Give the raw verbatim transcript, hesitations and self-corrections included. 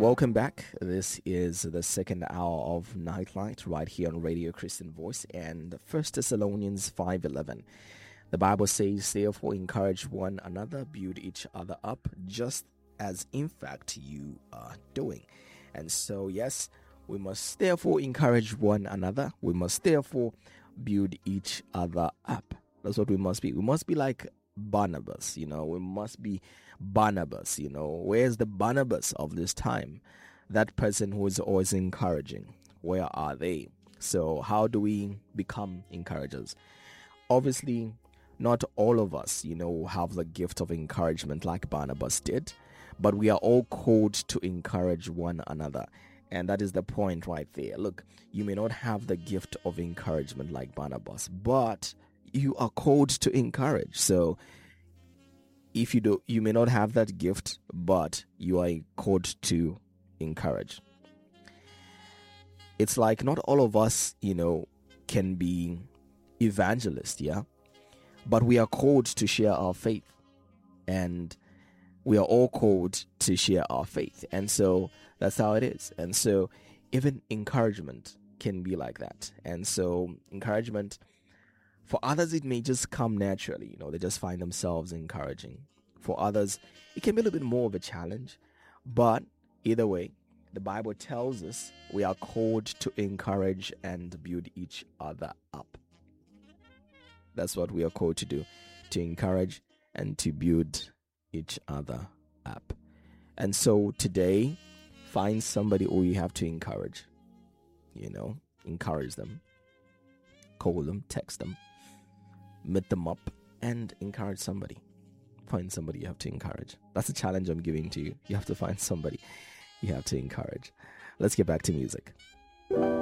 Welcome back. This is the second hour of Nightlight right here on Radio Christian Voice and First Thessalonians five eleven. The Bible says, therefore encourage one another, build each other up, just as in fact you are doing. And so, yes, we must therefore encourage one another. We must therefore build each other up. That's what we must be. We must be like Barnabas, you know. We must be Barnabas, you know. Where's the Barnabas of this time? That person who is always encouraging. Where are they? So how do we become encouragers? Obviously, not all of us, you know, have the gift of encouragement like Barnabas did, but we are all called to encourage one another. And that is the point right there. Look, you may not have the gift of encouragement like Barnabas, but you are called to encourage. So if you do, you may not have that gift, but you are called to encourage. It's like not all of us, you know, can be evangelists, yeah? But we are called to share our faith. And we are all called to share our faith. And so that's how it is. And so even encouragement can be like that. And so encouragement, for others, it may just come naturally. You know, they just find themselves encouraging. For others, it can be a little bit more of a challenge. But either way, the Bible tells us we are called to encourage and build each other up. That's what we are called to do, to encourage and to build each other up. And so today, find somebody who you have to encourage. You know, encourage them. Call them, text them, meet them up, and encourage somebody. Find somebody you have to encourage. That's a challenge I'm giving to you. You have to find somebody you have to encourage. Let's get back to music.